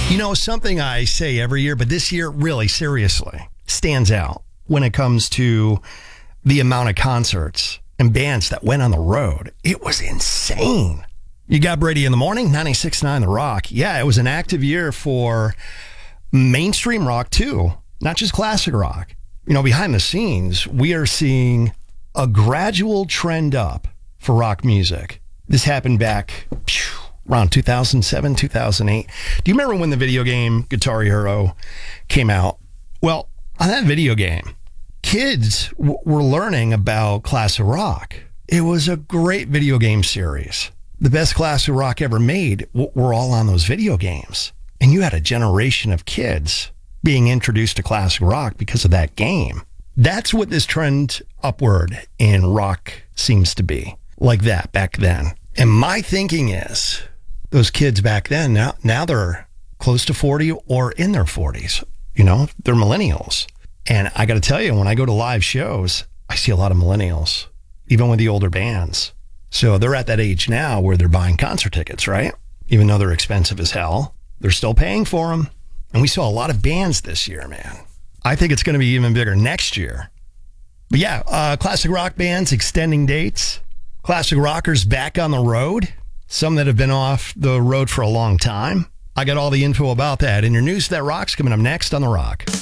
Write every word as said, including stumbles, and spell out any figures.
You know, something I say every year, but this year really seriously stands out when it comes to the amount of concerts and bands that went on the road. It was insane. You got Brady in the morning, ninety-six point nine The Rock. Yeah, it was an active year for mainstream rock too, not just classic rock. You know, behind the scenes, we are seeing a gradual trend up for rock music. This happened back phew, around two thousand seven, two thousand eight. Do you remember when the video game Guitar Hero came out? Well, on that video game, kids w- were learning about classic rock. It was a great video game series. The best classic rock ever made w- were all on those video games. And you had a generation of kids being introduced to classic rock because of that game. That's what this trend upward in rock seems to be, like that back then. And my thinking is, those kids back then, now, now they're close to forty or in their forties. You know, they're millennials. And I got to tell you, when I go to live shows, I see a lot of millennials, even with the older bands. So they're at that age now where they're buying concert tickets, right? Even though they're expensive as hell, they're still paying for them. And we saw a lot of bands this year, man. I think it's going to be even bigger next year. But yeah, uh, classic rock bands extending dates. Classic rockers back on the road. Some that have been off the road for a long time. I got all the info about that in your News That Rocks coming up next on The Rock.